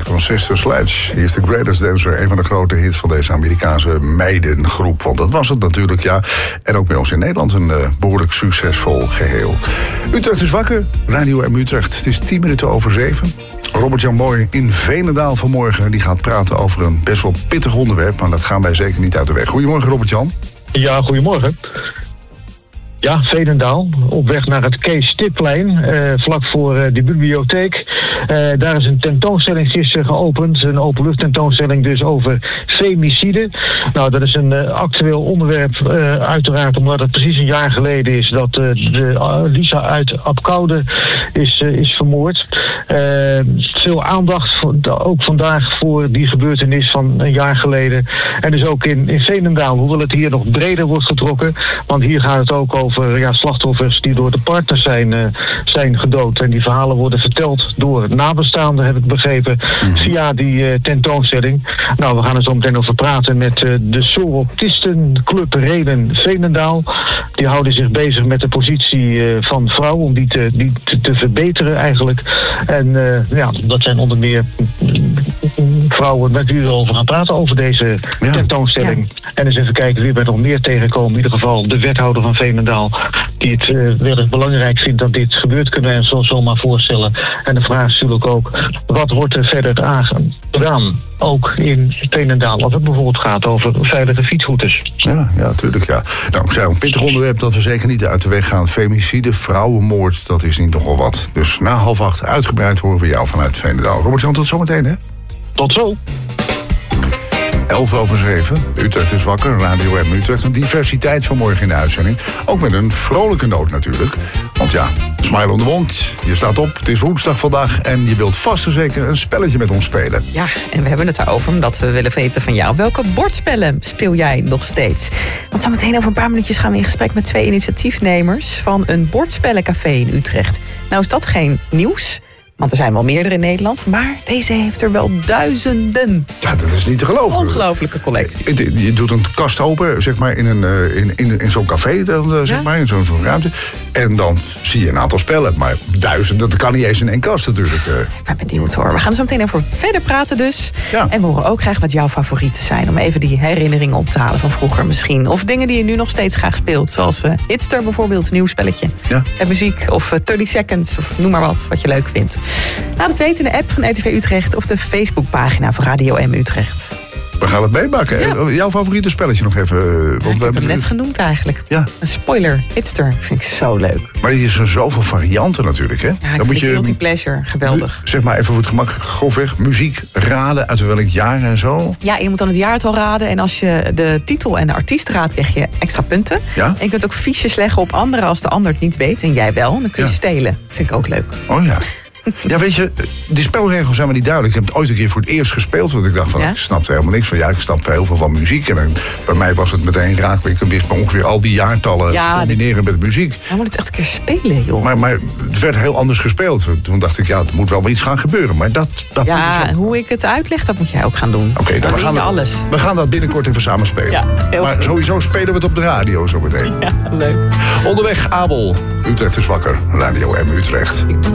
natuurlijk van Sister Sledge. Hier is The Greatest Dancer, een van de grote hits van deze Amerikaanse meidengroep. Want dat was het natuurlijk, ja. En ook bij ons in Nederland een behoorlijk succesvol geheel. Utrecht is wakker, Radio M Utrecht. Het is 7:10. Robert-Jan Boy in Veenendaal vanmorgen. Die gaat praten over een best wel pittig onderwerp. Maar dat gaan wij zeker niet uit de weg. Goedemorgen, Robert-Jan. Ja, goedemorgen. Ja, Veenendaal, op weg naar het Kees Stipplein, vlak voor de bibliotheek. Daar is een tentoonstelling gisteren geopend, een openluchttentoonstelling dus over femicide. Nou, dat is een actueel onderwerp, uiteraard, omdat het precies een jaar geleden is dat Lisa uit Apkoude is vermoord. Veel aandacht, ook vandaag, voor die gebeurtenis van een jaar geleden. En dus ook in Veenendaal, hoewel het hier nog breder wordt getrokken, want hier gaat het ook over slachtoffers die door de partner zijn gedood. En die verhalen worden verteld door nabestaanden, heb ik begrepen, via die tentoonstelling. Nou, we gaan er zo meteen over praten met de Soroptistenclub Reden Veenendaal. Die houden zich bezig met de positie van vrouw, om die te verbeteren eigenlijk. En dat zijn onder meer vrouwen met wie we over gaan praten over deze tentoonstelling. Ja. En eens even kijken wie we nog meer tegenkomen. In ieder geval de wethouder van Veenendaal, die het erg belangrijk vindt dat dit gebeurt, kunnen we ons zomaar voorstellen. En de vraag is natuurlijk ook, wat wordt er verder gedaan? Ook in Veenendaal, als het bijvoorbeeld gaat over veilige fietsroutes. Ja, natuurlijk, ja. Nou, ik zei een pittig onderwerp dat we zeker niet uit de weg gaan. Femicide, vrouwenmoord, dat is niet nogal wat. Dus na 7:30 uitgebreid horen we jou vanuit Veenendaal. Robert-Jan, tot zometeen, hè? Tot zo. 7:11. Utrecht is wakker, Radio M Utrecht. Een diversiteit vanmorgen in de uitzending. Ook met een vrolijke noot natuurlijk. Want ja, smile on the mond. Je staat op, het is woensdag vandaag. En je wilt vast en zeker een spelletje met ons spelen. Ja, en we hebben het daarover omdat we willen weten van jou. Welke bordspellen speel jij nog steeds? Want zometeen over een paar minuutjes gaan we in gesprek met 2 initiatiefnemers van een bordspellencafé in Utrecht. Nou is dat geen nieuws, want er zijn wel meerdere in Nederland. Maar deze heeft er wel duizenden. Ja, dat is niet te geloven. Ongelooflijke collectie. Je doet een kast open, zeg maar, in zo'n café, dan, zeg maar, in zo'n ruimte. En dan zie je een aantal spellen. Maar duizenden, dat kan niet eens in één kast natuurlijk. Ik ben benieuwd hoor. We gaan er zo meteen over verder praten dus. Ja. En we horen ook graag wat jouw favorieten zijn. Om even die herinneringen op te halen van vroeger misschien. Of dingen die je nu nog steeds graag speelt. Zoals Hitster bijvoorbeeld, een nieuw spelletje. Ja. En muziek of 30 Seconds of noem maar wat je leuk vindt. Laat het weten in de app van RTV Utrecht of de Facebookpagina van Radio M Utrecht. We gaan het meemaken. Ja. Jouw favoriete spelletje nog even? Want ik heb hem net genoemd eigenlijk. Ja. Een spoiler, Hitster, vind ik zo leuk. Maar er is zoveel varianten natuurlijk, hè? Ja, ik vind guilty pleasure, geweldig. Zeg maar even voor het gemak, grofweg, muziek raden uit welk jaar en zo. Ja, je moet dan het jaartal raden. En als je de titel en de artiest raadt, krijg je extra punten. Ja? En je kunt ook fiches leggen op anderen als de ander het niet weet. En jij wel. Dan kun je stelen. Vind ik ook leuk. Oh ja. Ja, weet je, die spelregels zijn me niet duidelijk. Ik heb het ooit een keer voor het eerst gespeeld. Want ik dacht van, ik snapte helemaal niks van. Ja, ik snap heel veel van muziek. En bij mij was het meteen raak. Ik wist maar ongeveer al die jaartallen combineren met muziek. Je moet het echt een keer spelen, joh. Maar het werd heel anders gespeeld. Toen dacht ik, er moet wel iets gaan gebeuren. Maar dat hoe ik het uitleg, dat moet jij ook gaan doen. Oké, dan we gaan dat binnenkort even samen spelen. Ja, maar sowieso spelen we het op de radio zo meteen. Ja, leuk. Onderweg, Abel. Utrecht is wakker. Radio M Utrecht.